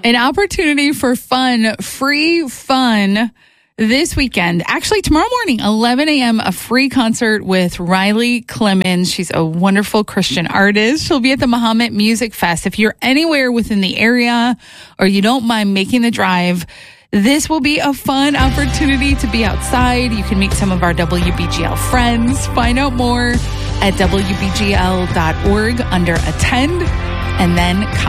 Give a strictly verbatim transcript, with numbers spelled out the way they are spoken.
An opportunity for fun, free fun this weekend. Actually, tomorrow morning, eleven a.m., a free concert with Riley Clemens. She's a wonderful Christian artist. She'll be at the Muhammad Music Fest. If you're anywhere within the area or you don't mind making the drive, this will be a fun opportunity to be outside. You can meet some of our W B G L friends. Find out more at W B G L dot org under attend and then